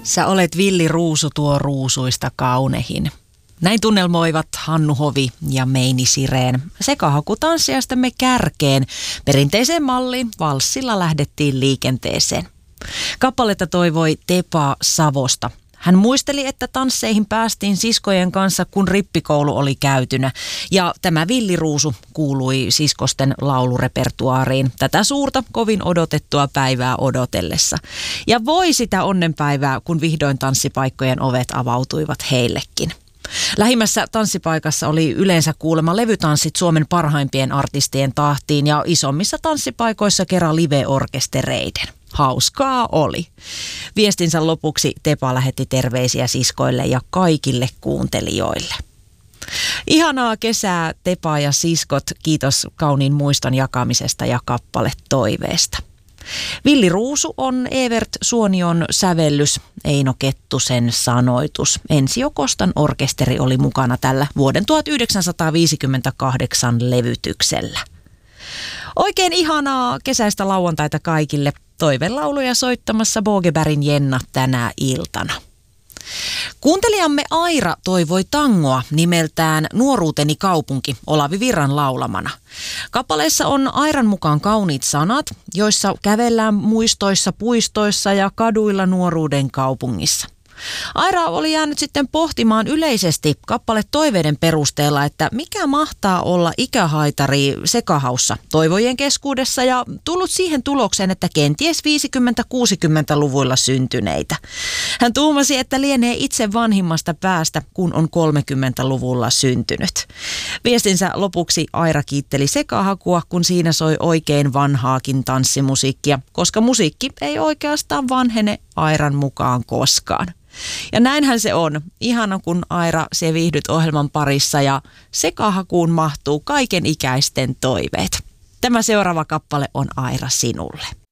Sä olet villi ruusu tuo ruusuista kaunehin. Näin tunnelmoivat Hannu Hovi ja Meini Sireen sekahakutanssijastamme kärkeen. Perinteiseen malliin valssilla lähdettiin liikenteeseen. Kappaletta toivoi Tepa Savosta. Hän muisteli, että tansseihin päästiin siskojen kanssa, kun rippikoulu oli käytynä. Ja tämä villiruusu kuului siskosten laulurepertuaariin tätä suurta, kovin odotettua päivää odotellessa. Ja voi sitä onnenpäivää, kun vihdoin tanssipaikkojen ovet avautuivat heillekin. Lähimmässä tanssipaikassa oli yleensä kuulemma levytanssit Suomen parhaimpien artistien tahtiin ja isommissa tanssipaikoissa kerran live-orkestereiden. Hauskaa oli. Viestinsä lopuksi Tepa lähetti terveisiä siskoille ja kaikille kuuntelijoille. Ihanaa kesää Tepa ja siskot, kiitos kauniin muiston jakamisesta ja kappale toiveesta. Villiruusu on Evert Suonion sävellys, Eino Kettusen sanoitus. Ensio Kostan orkesteri oli mukana tällä vuoden 1958 levytyksellä. Oikein ihanaa kesäistä lauantaita kaikille. Toivelauluja soittamassa Bogebergin Jenna tänä iltana. Kuuntelijamme Aira toivoi tangoa nimeltään Nuoruuteni kaupunki Olavi Virran laulamana. Kappaleessa on Airan mukaan kauniit sanat, joissa kävellään muistoissa, puistoissa ja kaduilla nuoruuden kaupungissa. Aira oli jäänyt sitten pohtimaan yleisesti kappale toiveiden perusteella, että mikä mahtaa olla ikähaitari sekahaussa toivojen keskuudessa ja tullut siihen tulokseen, että kenties 50-60-luvuilla syntyneitä. Hän tuumasi, että lienee itse vanhimmasta päästä, kun on 30-luvulla syntynyt. Viestinsä lopuksi Aira kiitteli sekahakua, kun siinä soi oikein vanhaakin tanssimusiikkia, koska musiikki ei oikeastaan vanhene Airan mukaan koskaan. Ja näinhän se on. Ihana, kun Aira, se viihdyt ohjelman parissa ja sekahakuun mahtuu kaiken ikäisten toiveet. Tämä seuraava kappale on Aira sinulle.